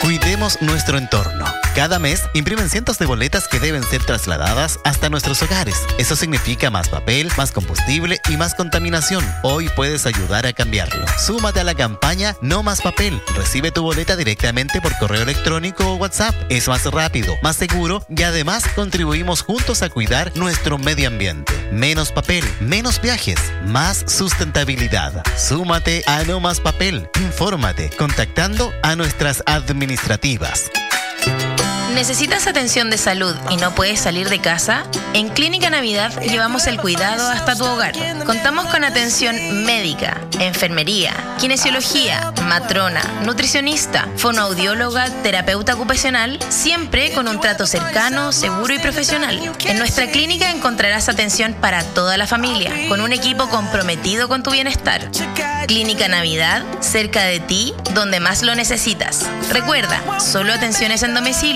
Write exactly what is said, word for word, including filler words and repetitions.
Cuidemos nuestro entorno. Cada mes imprimen cientos de boletas que deben ser trasladadas hasta nuestros hogares. Eso significa más papel, más combustible y más contaminación. Hoy puedes ayudar a cambiarlo. Súmate a la campaña No Más Papel. Recibe tu boleta directamente por correo electrónico o WhatsApp. Es más rápido, más seguro y además contribuimos juntos a cuidar nuestro medio ambiente. Menos papel, menos viajes, más sustentabilidad. Súmate a No Más Papel. Infórmate contactando a nuestras administrativas. ¿Necesitas atención de salud y no puedes salir de casa? En Clínica Navidad llevamos el cuidado hasta tu hogar. Contamos con atención médica, enfermería, kinesiología, matrona, nutricionista, fonoaudióloga, terapeuta ocupacional, siempre con un trato cercano, seguro y profesional. En nuestra clínica encontrarás atención para toda la familia, con un equipo comprometido con tu bienestar. Clínica Navidad, cerca de ti, donde más lo necesitas. Recuerda, solo atenciones en domicilio.